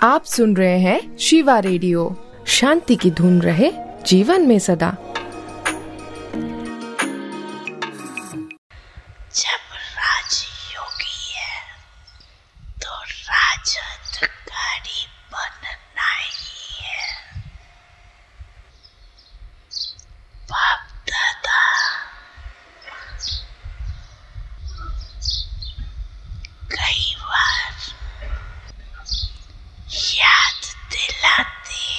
आप सुन रहे हैं शिवा रेडियो। शांति की धुन रहे जीवन में सदा। जब